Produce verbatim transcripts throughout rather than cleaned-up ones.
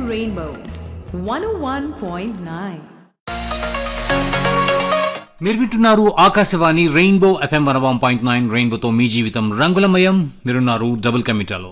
Rainbow one oh one point nine. మీరు వింటున్నారు Akashvani rainbow FM one one point nine. రెయిన్బోతో మీ జీవితం రంగులమయం. మీరున్నారు డబుల్ కమిటాలో.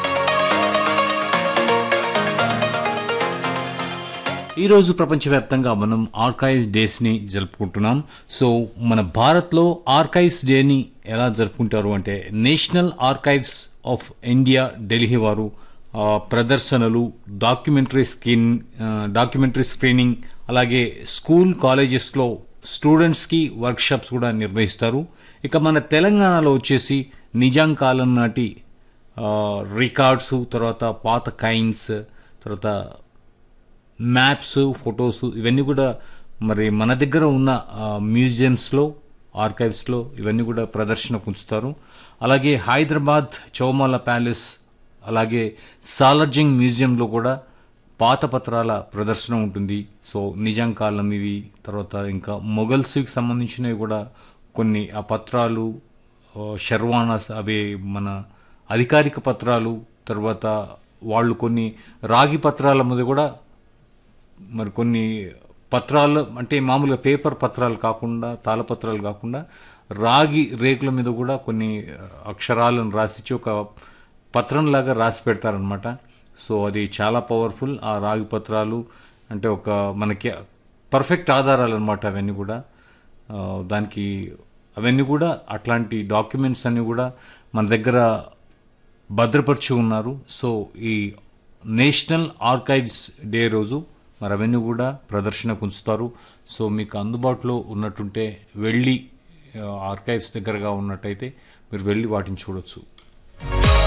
ఈరోజు ప్రపంచవ్యాప్తంగా మనం ఆర్కైవ్ డేస్ని జరుపుకుంటున్నాం. సో మన భారత్లో ఆర్కైవ్స్ డేని ఎలా జరుపుకుంటారు అంటే, national archives of India Delhi వారు ప్రదర్శనలు, డాక్యుమెంటరీ స్క్రీన్ డాక్యుమెంటరీ స్క్రీనింగ్ అలాగే స్కూల్ కాలేజెస్లో స్టూడెంట్స్కి వర్క్షాప్స్ కూడా నిర్వహిస్తారు. ఇక మన తెలంగాణలో వచ్చేసి నిజాం కాలం నాటి రికార్డ్స్, తర్వాత పాత కైన్స్, తర్వాత మ్యాప్స్, ఫొటోస్ ఇవన్నీ కూడా మరి మన దగ్గర ఉన్న మ్యూజియంస్లో, ఆర్కైవ్స్లో ఇవన్నీ కూడా ప్రదర్శనకు ఉంచుతారు. అలాగే హైదరాబాద్ చౌమాల ప్యాలెస్ అలాగే సాలార్జంగ్ మ్యూజియంలో కూడా పాత పత్రాల ప్రదర్శన ఉంటుంది. సో నిజాం కాలం ఇవి, తర్వాత ఇంకా మొఘల్స్కి సంబంధించినవి కూడా కొన్ని ఆ పత్రాలు, షర్వానాస్, అవి మన అధికారిక పత్రాలు, తర్వాత వాళ్ళు కొన్ని రాగి పత్రాల మీద కూడా మరి కొన్ని పత్రాలు అంటే మామూలుగా పేపర్ పత్రాలు కాకుండా, తాళపత్రాలు కాకుండా రాగి రేకుల మీద కూడా కొన్ని అక్షరాలను రాసిచ్చి ఒక పత్రంలాగా రాసి పెడతారనమాట. సో అది చాలా పవర్ఫుల్. ఆ రాగి పత్రాలు అంటే ఒక మనకి పర్ఫెక్ట్ ఆధారాలు అనమాట అవన్నీ కూడా. దానికి అవన్నీ కూడా అట్లాంటి డాక్యుమెంట్స్ అన్నీ కూడా మన దగ్గర భద్రపరిచి ఉన్నారు. సో ఈ నేషనల్ ఆర్కైవ్స్ డే రోజు మరి అవన్నీ కూడా ప్రదర్శనకు ఉంచుతారు. సో మీకు అందుబాటులో ఉన్నట్టుంటే వెళ్ళి, ఆర్కైవ్స్ దగ్గరగా ఉన్నట్టయితే మీరు వెళ్ళి వాటిని చూడొచ్చు.